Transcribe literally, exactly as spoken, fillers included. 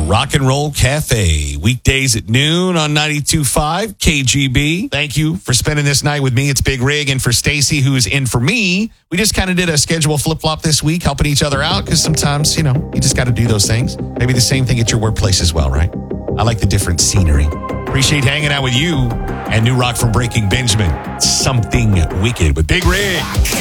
Rock and Roll Cafe, weekdays at noon on ninety-two point five K G B. Thank you for spending this night with me. It's Big Rig, and for Stacy, who's in for me. We just kind of did a schedule flip-flop this week, helping each other out, because sometimes, you know, you just got to do those things. Maybe the same thing at your workplace as well, right? I like the different scenery. Appreciate hanging out with you and new rock from Breaking Benjamin. Something Wicked with Big Rig.